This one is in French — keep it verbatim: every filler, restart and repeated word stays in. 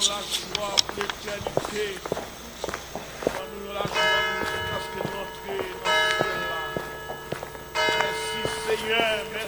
la joie pour l'éternité. Donne-nous la joie jusqu'à ce que nous entrions dans ce ciel-là. Merci Seigneur.